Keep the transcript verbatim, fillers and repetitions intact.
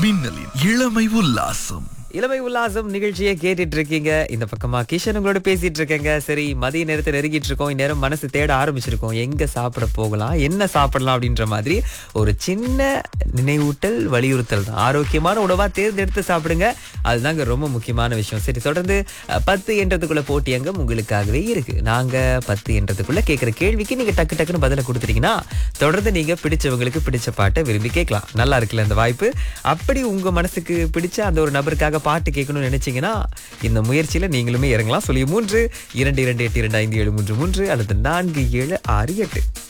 மின்னலின் இளமை உல்லாசம். இளமை உல்லாசம் நிகழ்ச்சியை கேட்டுட்டு இருக்கீங்க. இந்த பக்கமா கிஷன் உங்களோட பேசிட்டு இருக்கேங்க. சரி, மதிய நேரத்தை நெருங்கிட்டு இருக்கோம். இந்நேரம் மனசு தேட ஆரம்பிச்சிருக்கோம், எங்க சாப்பிட போகலாம், என்ன சாப்பிடலாம் அப்படின்ற மாதிரி ஒரு சின்ன நினைவூட்டல், வலியுறுத்தல் தான். ஆரோக்கியமான உணவா தேர்ந்தெடுத்து சாப்பிடுங்க, அதுதாங்க ரொம்ப முக்கியமான விஷயம். சரி, தொடர்ந்து அஹ், பத்து என்றதுக்குள்ள போட்டி அங்கம் உங்களுக்காகவே இருக்கு. நாங்க பத்து என்றதுக்குள்ள கேட்கிற கேள்விக்கு நீங்க டக்கு டக்குன்னு பதில கொடுத்துட்டீங்கன்னா தொடர்ந்து நீங்க பிடிச்சவங்களுக்கு பிடிச்ச பாட்டை விரும்பி கேட்கலாம். நல்லா இருக்குல்ல அந்த வாய்ப்பு? அப்படி உங்க மனசுக்கு பிடிச்ச அந்த ஒரு நபருக்காக பாட்டு கேட்கணும்னு நினைச்சீங்கன்னா இந்த முயற்சியில நீங்களுமே இறங்கலாம். சொல்லி மூன்று இரண்டு இரண்டு எட்டு இரண்டு ஐந்து ஏழு மூன்று மூன்று அல்லது நான்கு ஏழு ஆறு எட்டு.